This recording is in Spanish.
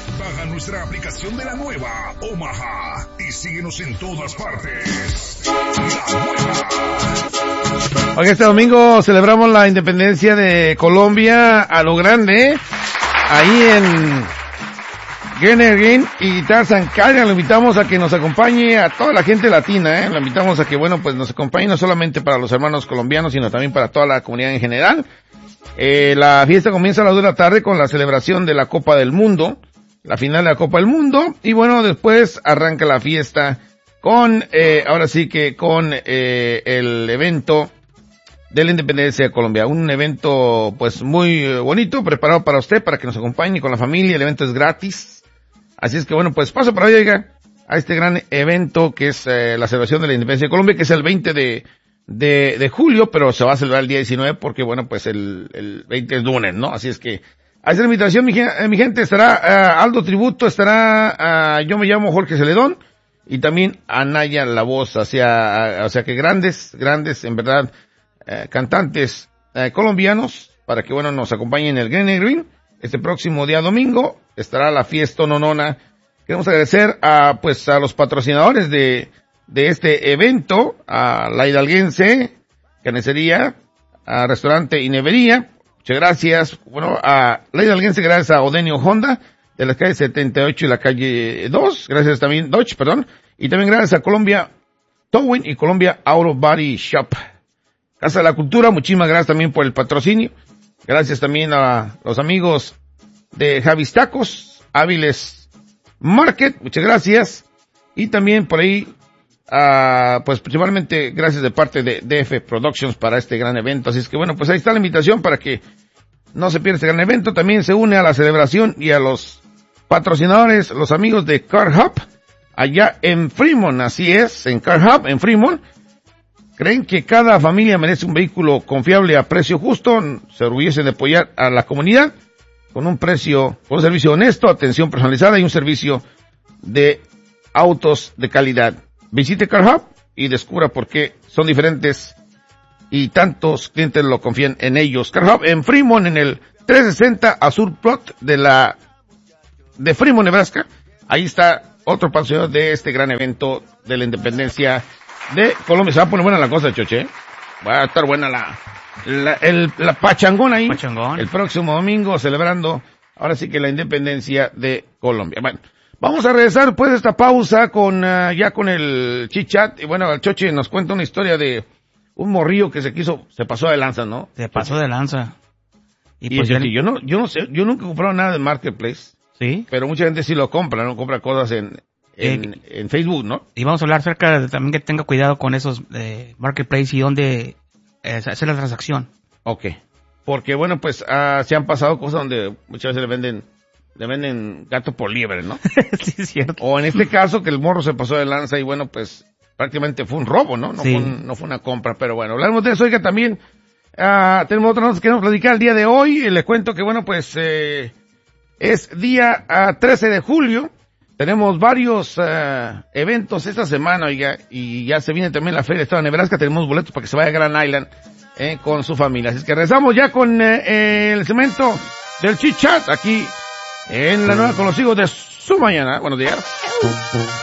Baja nuestra aplicación de la nueva Omaha y síguenos en todas partes. La nueva. Hoy este domingo celebramos la independencia de Colombia a lo grande, ahí en Green y Tarzan Carga. Lo invitamos a que nos acompañe a toda la gente latina, Lo invitamos a que, pues nos acompañe no solamente para los hermanos colombianos, sino también para toda la comunidad en general. La fiesta comienza a las 2 de la tarde con la celebración de la Copa del Mundo, la final de la Copa del Mundo, y bueno, después arranca la fiesta con, ahora sí que con, el evento de la independencia de Colombia. Un evento, pues, muy bonito, preparado para usted, para que nos acompañe con la familia. El evento es gratis. Así es que bueno, pues paso por ahí, oiga, a este gran evento que es, la celebración de la independencia de Colombia, que es el 20 de julio, pero se va a celebrar el día 19 porque bueno, pues el 20 es lunes, ¿no? Así es que, ahí está la invitación, mi gente. Estará, Aldo Tributo, estará, yo me llamo Jorge Celedón, y también Anaya La Voz, o sea que grandes, en verdad, cantantes, colombianos, para que bueno, nos acompañen en el Green. Este próximo día domingo estará la fiesta nonona. Queremos agradecer a los patrocinadores de este evento, a La Hidalguense, Carnicería, a Restaurante y Nevería. Muchas gracias. Bueno, a La Hidalguense, gracias a Odenio Honda, de la calle 78 y la calle 2. Gracias también, Dodge, perdón. Y también gracias a Colombia Towing y Colombia Auto Body Shop. Casa de la Cultura, muchísimas gracias también por el patrocinio. Gracias también a los amigos de Javis Tacos, Áviles Market, muchas gracias. Y también por ahí, pues principalmente gracias de parte de DF Productions para este gran evento. Así es que bueno, pues ahí está la invitación para que no se pierda este gran evento. También se une a la celebración y a los patrocinadores, los amigos de Car Hub, allá en Fremont. Así es, en Car Hub, en Fremont. Creen que cada familia merece un vehículo confiable a precio justo. Se orgullecen de apoyar a la comunidad con un servicio honesto, atención personalizada y un servicio de autos de calidad. Visite Car Hub y descubra por qué son diferentes y tantos clientes lo confían en ellos. Car Hub en Fremont, en el 360 Azul Plot de Fremont, Nebraska. Ahí está otro patrocinador de este gran evento de la independencia de Colombia. Se va a poner buena la cosa, Choche. Va a estar buena la pachangón ahí. El próximo domingo celebrando, ahora sí que la independencia de Colombia. Bueno, vamos a regresar después de esta pausa con, ya con el chit-chat. Y bueno, el Choche nos cuenta una historia de un morrillo que se pasó de lanza, ¿no? Se pasó de lanza. Y pues yo no sé, yo nunca he comprado nada de Marketplace. Sí. Pero mucha gente sí lo compra, ¿no? Compra cosas en Facebook, ¿no? Y vamos a hablar acerca de también que tenga cuidado con esos Marketplace y dónde hacer la transacción. Ok. Porque bueno, pues se han pasado cosas donde muchas veces le venden gato por liebre, ¿no? Sí, es cierto. O en este caso que el morro se pasó de lanza y bueno, pues prácticamente fue un robo, ¿no? Sí. No fue una compra, pero bueno, hablaremos de eso. Oiga, también tenemos otras notas que queremos platicar el día de hoy. Les cuento que bueno, pues es día 13 de julio. Tenemos varios eventos esta semana, oiga, y ya se viene también la Feria de Estado de Nebraska. Tenemos boletos para que se vaya a Grand Island con su familia. Así que regresamos ya con el segmento del Chit Chat aquí en la nueva con los hijos de su mañana. Buenos días.